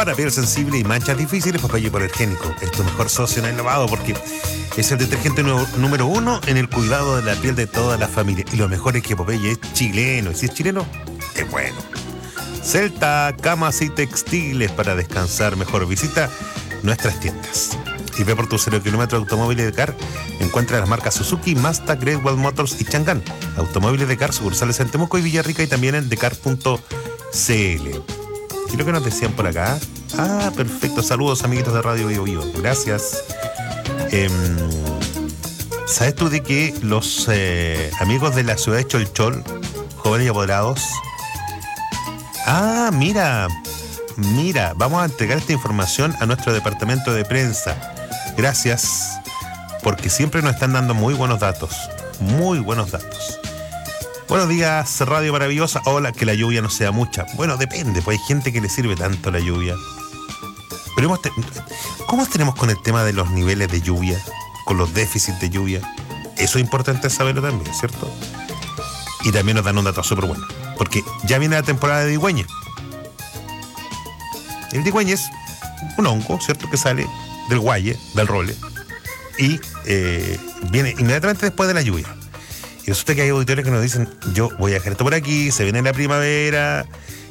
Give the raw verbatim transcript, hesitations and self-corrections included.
Para piel sensible y manchas difíciles, Popeye Hipoalergénico es tu mejor socio en el lavado porque es el detergente nuevo- número uno en el cuidado de la piel de toda la familia. Y lo mejor es que Popeye es chileno. Y si es chileno, es bueno. Celta, camas y textiles para descansar mejor. Visita nuestras tiendas y ve por tu cero kilómetro automóviles de Car. Encuentra las marcas Suzuki, Mazda, Great Wall Motors y Chang'an. Automóviles de Car, sucursales en Temuco y Villarrica y también en decar punto c l. ¿Qué es lo que nos decían por acá? Ah, perfecto. Saludos, amiguitos de Radio Bio Bio. Gracias. Eh, ¿Sabes tú de que los eh, amigos de la ciudad de Cholchol, jóvenes y apoderados? Ah, mira, mira, vamos a entregar esta información a nuestro departamento de prensa. Gracias, porque siempre nos están dando muy buenos datos, muy buenos datos. Buenos días, Radio Maravillosa. Hola, que la lluvia no sea mucha. Bueno, depende, pues hay gente que le sirve tanto la lluvia. Pero hemos te- ¿cómo tenemos con el tema de los niveles de lluvia? Con los déficits de lluvia. Eso es importante saberlo también, ¿cierto? Y también nos dan un dato súper bueno, porque ya viene la temporada de digüeña. El digüeña es un hongo, ¿cierto? Que sale del guaye, del role, y eh, viene inmediatamente después de la lluvia. Y resulta que hay auditores que nos dicen, yo voy a dejar esto por aquí, se viene la primavera,